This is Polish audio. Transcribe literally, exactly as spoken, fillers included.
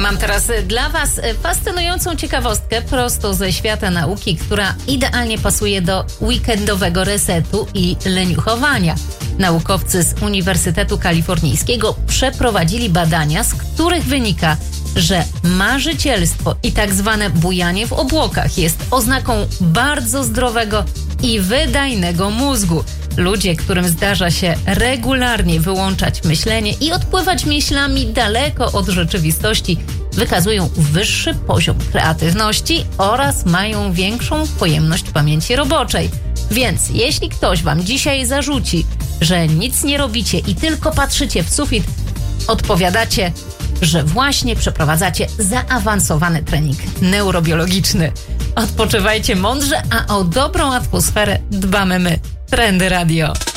Mam teraz dla Was fascynującą ciekawostkę prosto ze świata nauki, która idealnie pasuje do weekendowego resetu i leniuchowania. Naukowcy z Uniwersytetu Kalifornijskiego przeprowadzili badania, z których wynika, że marzycielstwo i tak zwane bujanie w obłokach jest oznaką bardzo zdrowego i wydajnego mózgu. Ludzie, którym zdarza się regularnie wyłączać myślenie i odpływać myślami daleko od rzeczywistości, wykazują wyższy poziom kreatywności oraz mają większą pojemność pamięci roboczej. Więc jeśli ktoś Wam dzisiaj zarzuci, że nic nie robicie i tylko patrzycie w sufit, odpowiadacie, że właśnie przeprowadzacie zaawansowany trening neurobiologiczny. Odpoczywajcie mądrze, a o dobrą atmosferę dbamy my. Trendy Radio.